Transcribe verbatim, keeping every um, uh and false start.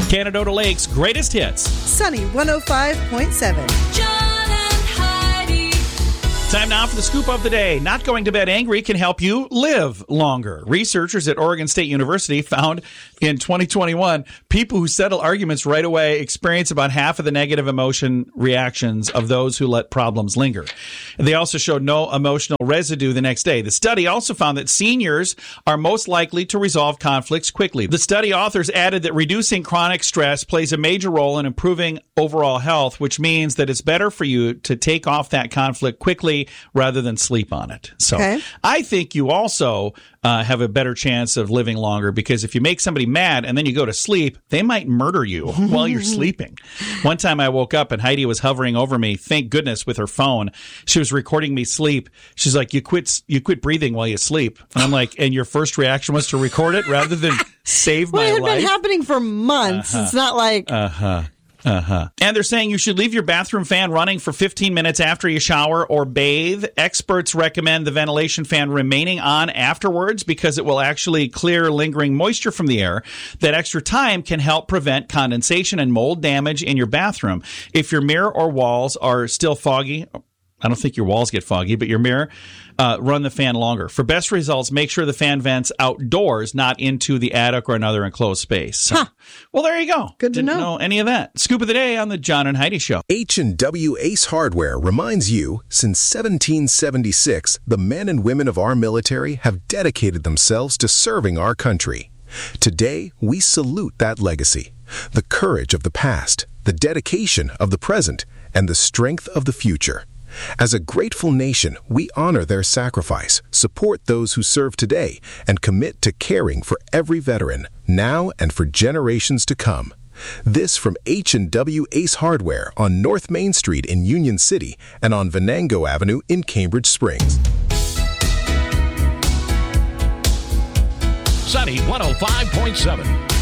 Canadota Lake's greatest hits. Sunny one oh five point seven. Time now for the scoop of the day. Not going to bed angry can help you live longer. Researchers at Oregon State University found in twenty twenty-one, people who settle arguments right away experience about half of the negative emotion reactions of those who let problems linger. They also showed no emotional residue the next day. The study also found that seniors are most likely to resolve conflicts quickly. The study authors added that reducing chronic stress plays a major role in improving overall health, which means that it's better for you to take off that conflict quickly rather than sleep on it. So okay. I think you also uh, have a better chance of living longer, because if you make somebody mad and then you go to sleep, they might murder you while you're sleeping. One time I woke up and Heidi was hovering over me, thank goodness, with her phone. She was recording me sleep. She's like, you quit you quit breathing while you sleep. And I'm like, and your first reaction was to record it rather than save well, my life? Well, it had been happening for months. Uh-huh. It's not like... Uh-huh. Uh-huh. And they're saying you should leave your bathroom fan running for fifteen minutes after you shower or bathe. Experts recommend the ventilation fan remaining on afterwards because it will actually clear lingering moisture from the air. That extra time can help prevent condensation and mold damage in your bathroom. If your mirror or walls are still foggy, I don't think your walls get foggy, but your mirror, uh, run the fan longer. For best results, make sure the fan vents outdoors, not into the attic or another enclosed space. So, huh. Well, there you go. Good to Didn't know. know any of that. Scoop of the day on the John and Heidi Show. H and W Ace Hardware reminds you, since seventeen seventy-six, the men and women of our military have dedicated themselves to serving our country. Today, we salute that legacy, the courage of the past, the dedication of the present, and the strength of the future. As a grateful nation, we honor their sacrifice, support those who serve today, and commit to caring for every veteran, now and for generations to come. This from H and W Ace Hardware on North Main Street in Union City and on Venango Avenue in Cambridge Springs. Sunny one oh five point seven.